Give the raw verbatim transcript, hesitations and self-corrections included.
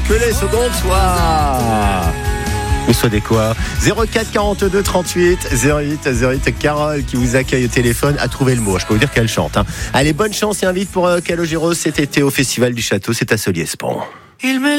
que les secondes soient... Ou soit des quoi zéro quatre quarante-deux trente-huit zéro huit zéro huit. Carole qui vous accueille au téléphone a trouvé le mot. Je peux vous dire qu'elle chante. Hein. Allez, bonne chance et invite pour euh, Calogero cet été au Festival du Château. C'est à Solliès-Pont. Il me